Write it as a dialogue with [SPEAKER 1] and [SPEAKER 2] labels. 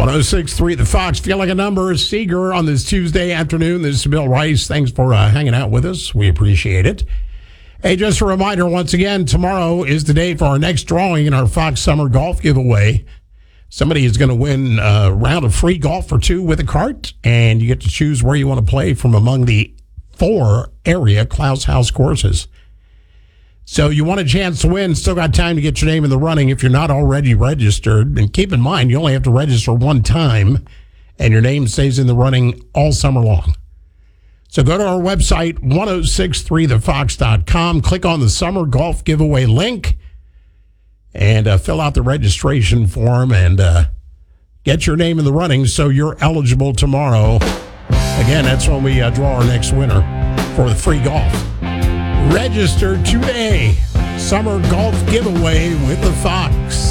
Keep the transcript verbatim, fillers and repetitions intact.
[SPEAKER 1] oh six point three The Fox. Feel like a number. Seeger on this Tuesday afternoon. This is Bill Rice. Thanks for uh, hanging out with us. We appreciate it. Hey, just a reminder once again, tomorrow is the day for our next drawing in our Fox Summer Golf Giveaway. Somebody is going to win a round of free golf for two with a cart, and you get to choose where you want to play from among the four area Klaus House courses. So you want a chance to win, still got time to get your name in the running if you're not already registered. And keep in mind, you only have to register one time, and your name stays in the running all summer long. So go to our website, ten sixty-three the fox dot com, click on the Summer Golf Giveaway link, and uh, fill out the registration form and uh, get your name in the running so you're eligible tomorrow. Again, that's when we uh, draw our next winner for the free golf. Register today. Summer Golf Giveaway with the Fox.